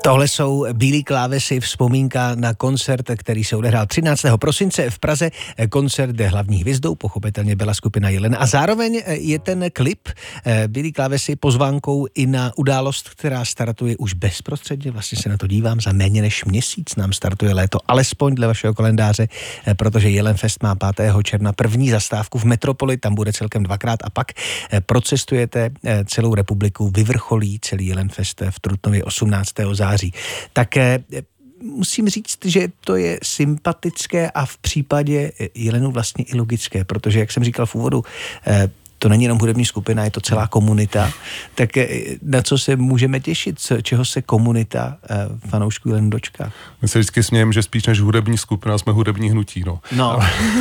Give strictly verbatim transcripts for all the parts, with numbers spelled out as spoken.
Tohle jsou Bílý klávesy, vzpomínka na koncert, který se odehrál třináctého prosince v Praze. Koncert, kde hlavní hvězdou pochopitelně byla skupina Jelen. A zároveň je ten klip Bílý klávesy pozvánkou i na událost, která startuje už bezprostředně. Vlastně se na to dívám, za méně než měsíc nám startuje léto, alespoň dle vašeho kalendáře, protože Jelenfest má pátého června první zastávku v Metropoli, tam bude celkem dvakrát a pak procestujete celou republiku, vyvrcholí celý Jelenfest v Trutnově osmnáctého září. Tak musím říct, že to je sympatické a v případě Jelenu vlastně i logické, protože, jak jsem říkal v úvodu, to není jenom hudební skupina, je to celá komunita. Tak na co se můžeme těšit? Čeho se komunita fanoušků Jelenu dočká? My se vždycky smějeme, že spíš než hudební skupina jsme hudební hnutí, no. No.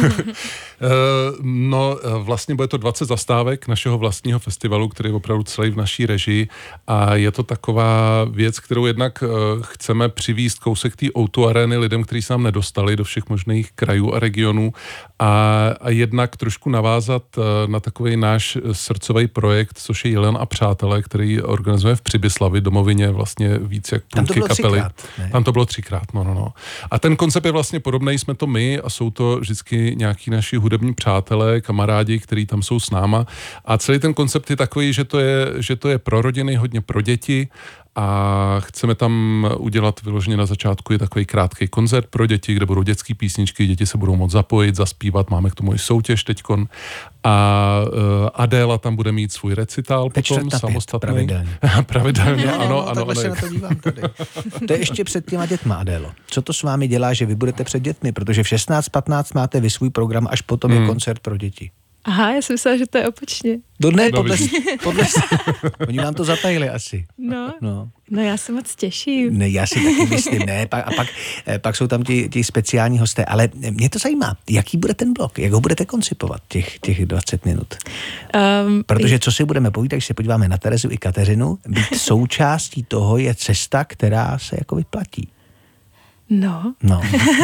No, vlastně bude to dvacet zastávek našeho vlastního festivalu, který je opravdu celý v naší režii a je to taková věc, kterou jednak chceme přivést kousek té ó dva arény lidem, kteří se nám nedostali do všech možných krajů a regionů a, a jednak trošku navázat na takový náš srdcový projekt, což je Jelen a přátelé, který organizuje v Přibyslavi, domovině vlastně víc jak půlky kapely. Třikrát, Tam to bylo třikrát, no, no, no. A ten koncept je vlastně podobný, jsme to my a jsou to vždycky nějaký naši hudební přátelé, kamarádi, kteří tam jsou s náma. A celý ten koncept je takový, že to je, že to je pro rodiny, hodně pro děti a chceme tam udělat vyloženě na začátku je takový krátký koncert pro děti, kde budou dětské písničky, děti se budou moct zapojit, zaspívat, máme k tomu i soutěž teďkon a uh, Adéla tam bude mít svůj recitál potom samostatný. Pravidelně. Pravidelně, no, ano, no, ano. Takhle ano. se na to dívám tady. To je ještě před těma dětma, Adélo. Co to s vámi dělá, že vy budete před dětmi? Protože v šestnáct patnáct máte vy svůj program, až potom hmm. je koncert pro děti. Aha, já jsem myslela, že to je opačně. No ne, podle, podle, oni vám to zatajili asi. No, no. no já se moc těším. Ne, já si taky myslím, ne. A pak, pak jsou tam ti, ti speciální hosté. Ale mě to zajímá, jaký bude ten blok? Jak ho budete koncipovat, těch, těch dvacet minut? Um, Protože co si budeme povídat, když se podíváme na Terezu i Kateřinu, být součástí toho je cesta, která se jako vyplatí. No. No.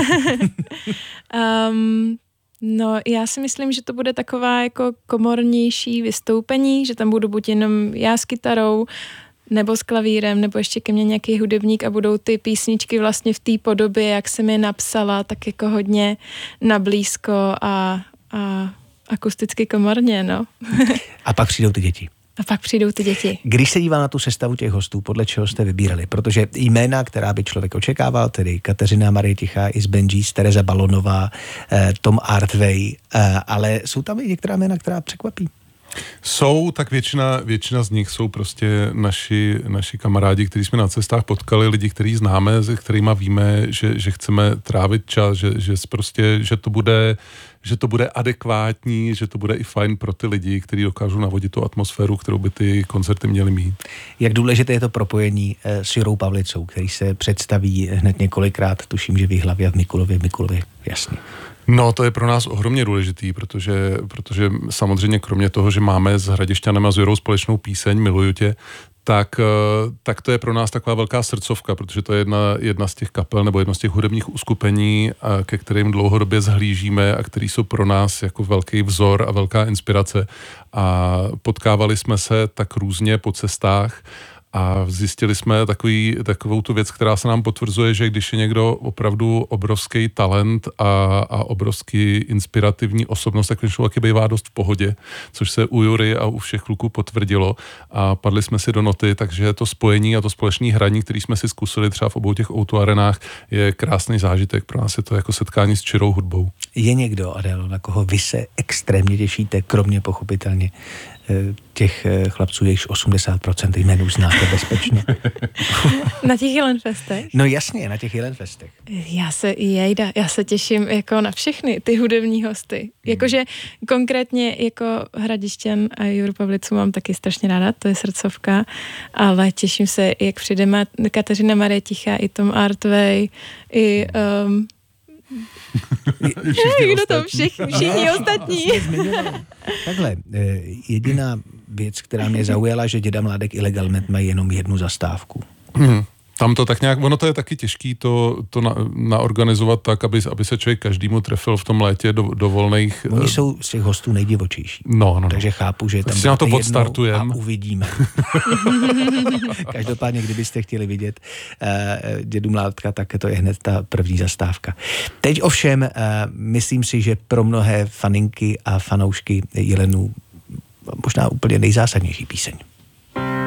um, No, já si myslím, že to bude taková jako komornější vystoupení, že tam budu buď jenom já s kytarou, nebo s klavírem, nebo ještě ke mně nějaký hudebník a budou ty písničky vlastně v té podobě, jak jsem je napsala, tak jako hodně nablízko a, a akusticky komorně, no. A pak přijdou ty děti. A pak přijdou ty děti. Když se dívá na tu sestavu těch hostů, podle čeho jste vybírali? Protože jména, která by člověk očekával, tedy Kateřina Marie Tichá, i z Benjis, Tereza Balonová, eh, Tom Artway, eh, ale jsou tam i některá jména, která překvapí? Jsou, tak většina, většina z nich jsou prostě naši, naši kamarádi, kteří jsme na cestách potkali, lidi, který známe, se kterýma víme, že, že chceme trávit čas, že, že, prostě, že to bude že to bude adekvátní, že to bude i fajn pro ty lidi, kteří dokážou navodit tu atmosféru, kterou by ty koncerty měly mít. Jak důležité je to propojení s Jirou Pavlicou, který se představí hned několikrát, tuším, že v Jihlavě a v Mikulově, v Mikulově, jasně. No, to je pro nás ohromně důležitý, protože, protože samozřejmě kromě toho, že máme s Hradišťanem a s Jirou společnou píseň Miluju tě, tak, tak to je pro nás taková velká srdcovka, protože to je jedna, jedna z těch kapel nebo jedno z těch hudebních uskupení, ke kterým dlouhodobě zhlížíme a který jsou pro nás jako velký vzor a velká inspirace. A potkávali jsme se tak různě po cestách a zjistili jsme takový, takovou tu věc, která se nám potvrzuje, že když je někdo opravdu obrovský talent a, a obrovský inspirativní osobnost, tak ten člověk bývá dost v pohodě, což se u Jury a u všech kluků potvrdilo a padli jsme si do noty, takže to spojení a to společné hraní, který jsme si zkusili třeba v obou těch ó dva arenách, je krásný zážitek. Pro nás je to jako setkání s čirou hudbou. Je někdo, Adélo, na koho vy se extrémně těšíte, kromě pochopitelně těch chlapců, jejichž osmdesát procent jmenů znáte bezpečně? Na těch Jelenfestech? No jasně, na těch Jelenfestech. Já se, jejda, já se těším jako na všechny ty hudební hosty. Jakože konkrétně jako Hradišťan a Juru Pavlicu mám taky strašně ráda, to je srdcovka, ale těším se, jak přijde Kateřina Marie Tichá, i Tom Artway, i... Um, Všichni kdo tam všichni, všichni ostatní. Takhle, jediná věc, která mě zaujala, že Děda Mládek i Legalmet mají jenom jednu zastávku. Hmm. Tam to tak nějak, ono to je taky těžký to, to na, naorganizovat tak, aby, aby se člověk každému trefil v tom létě do, do volných... Oni jsou z těch hostů nejdivočejší. No, no. Takže chápu, že tam si na to odstartujeme a uvidíme. Každopádně, kdybyste chtěli vidět uh, dědu Mládka, tak to je hned ta první zastávka. Teď ovšem, uh, myslím si, že pro mnohé faninky a fanoušky Jelenů možná úplně nejzásadnější píseň.